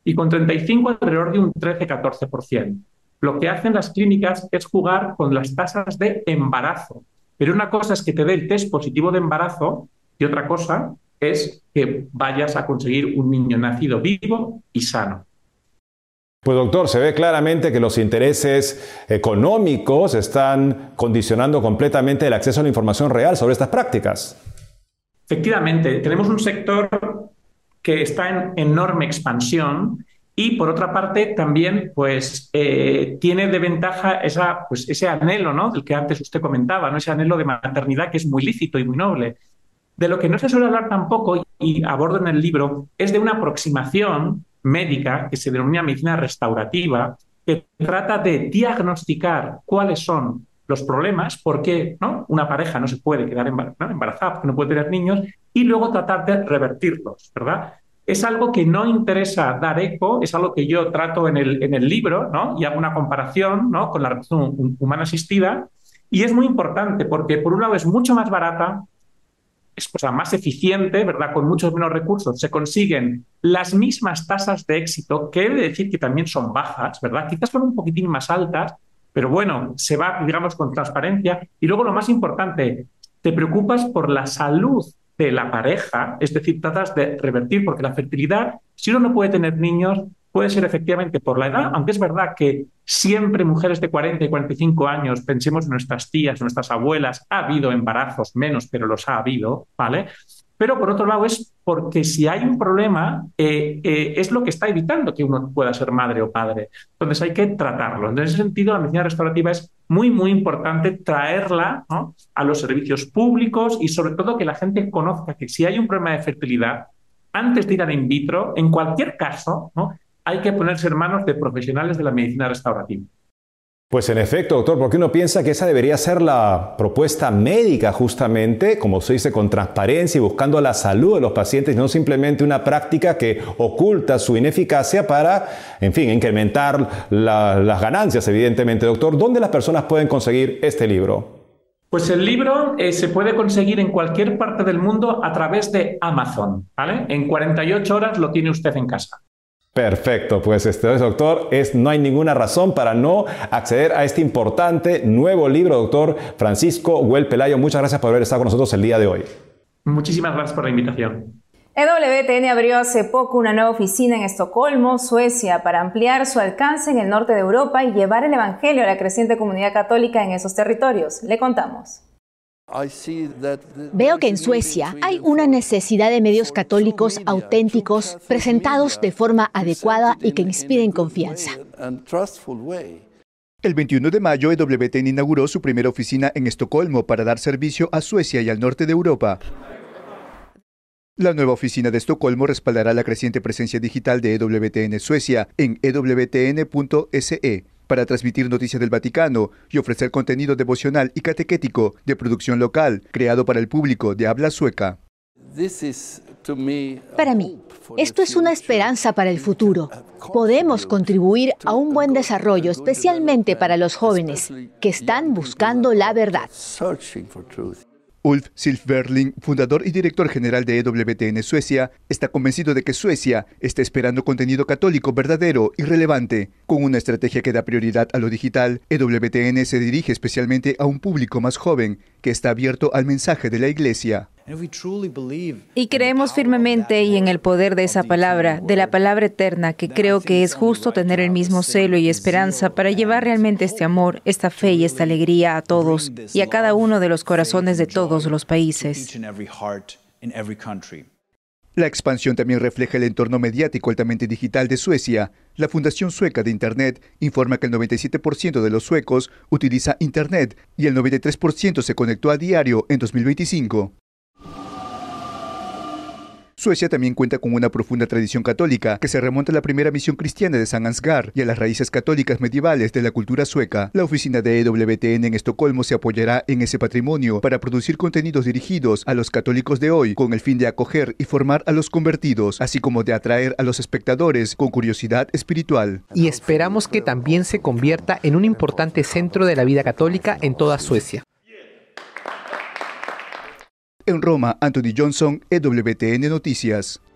y con 35 alrededor de un 13-14%. Lo que hacen las clínicas es jugar con las tasas de embarazo. Pero una cosa es que te dé el test positivo de embarazo y otra cosa es que vayas a conseguir un niño nacido vivo y sano. Pues doctor, se ve claramente que los intereses económicos están condicionando completamente el acceso a la información real sobre estas prácticas. Efectivamente, tenemos un sector que está en enorme expansión y, por otra parte, también pues, tiene de ventaja ese anhelo, ¿no?, del que antes usted comentaba, ¿no?, ese anhelo de maternidad que es muy lícito y muy noble. De lo que no se suele hablar tampoco, y abordo en el libro, es de una aproximación médica que se denomina medicina restaurativa, que trata de diagnosticar cuáles son los problemas, por qué, ¿no?, una pareja no se puede quedar embarazada, porque no puede tener niños, y luego tratar de revertirlos, ¿verdad? Es algo que no interesa dar eco, es algo que yo trato en el libro, ¿no?, y hago una comparación, ¿no?, con la reproducción humana asistida, y es muy importante porque, por un lado, es mucho más barata, es más eficiente, ¿verdad? Con muchos menos recursos se consiguen las mismas tasas de éxito, que he de decir que también son bajas, ¿verdad? Quizás son un poquitín más altas, pero bueno, se va, digamos, con transparencia. Y luego lo más importante, te preocupas por la salud de la pareja, es decir, tratas de revertir, porque la fertilidad, si uno no puede tener niños, puede ser efectivamente por la edad, aunque es verdad que siempre mujeres de 40 y 45 años, pensemos en nuestras tías, nuestras abuelas, ha habido embarazos menos, pero los ha habido, ¿vale? Pero por otro lado es porque si hay un problema, es lo que está evitando que uno pueda ser madre o padre. Entonces hay que tratarlo. En ese sentido, la medicina restaurativa es muy, muy importante traerla, ¿no?, a los servicios públicos y sobre todo que la gente conozca que si hay un problema de fertilidad, antes de ir al in vitro, en cualquier caso, ¿no?, hay que ponerse en manos de profesionales de la medicina restaurativa. Pues en efecto, doctor, porque uno piensa que esa debería ser la propuesta médica justamente, como se dice, con transparencia y buscando la salud de los pacientes, no simplemente una práctica que oculta su ineficacia para, en fin, incrementar las ganancias, evidentemente. Doctor, ¿dónde las personas pueden conseguir este libro? Pues el libro se puede conseguir en cualquier parte del mundo a través de Amazon, ¿vale? En 48 horas lo tiene usted en casa. Perfecto, pues doctor, no hay ninguna razón para no acceder a este importante nuevo libro, doctor Francisco Güell Pelayo. Muchas gracias por haber estado con nosotros el día de hoy. Muchísimas gracias por la invitación. EWTN abrió hace poco una nueva oficina en Estocolmo, Suecia, para ampliar su alcance en el norte de Europa y llevar el evangelio a la creciente comunidad católica en esos territorios. Le contamos. Veo que en Suecia hay una necesidad de medios católicos auténticos, presentados de forma adecuada y que inspiren confianza. El 21 de mayo, EWTN inauguró su primera oficina en Estocolmo para dar servicio a Suecia y al norte de Europa. La nueva oficina de Estocolmo respaldará la creciente presencia digital de EWTN Suecia en ewtn.se para transmitir noticias del Vaticano y ofrecer contenido devocional y catequético de producción local, creado para el público de habla sueca. Para mí, esto es una esperanza para el futuro. Podemos contribuir a un buen desarrollo, especialmente para los jóvenes que están buscando la verdad. Ulf Silfverling, fundador y director general de EWTN Suecia, está convencido de que Suecia está esperando contenido católico verdadero y relevante. Con una estrategia que da prioridad a lo digital, EWTN se dirige especialmente a un público más joven que está abierto al mensaje de la Iglesia. Y creemos firmemente y en el poder de esa palabra, de la palabra eterna, que creo que es justo tener el mismo celo y esperanza para llevar realmente este amor, esta fe y esta alegría a todos y a cada uno de los corazones de todos los países. La expansión también refleja el entorno mediático altamente digital de Suecia. La Fundación Sueca de Internet informa que el 97% de los suecos utiliza Internet y el 93% se conectó a diario en 2025. Suecia también cuenta con una profunda tradición católica que se remonta a la primera misión cristiana de San Ansgar y a las raíces católicas medievales de la cultura sueca. La oficina de EWTN en Estocolmo se apoyará en ese patrimonio para producir contenidos dirigidos a los católicos de hoy con el fin de acoger y formar a los convertidos, así como de atraer a los espectadores con curiosidad espiritual. Y esperamos que también se convierta en un importante centro de la vida católica en toda Suecia. En Roma, Anthony Johnson, EWTN Noticias.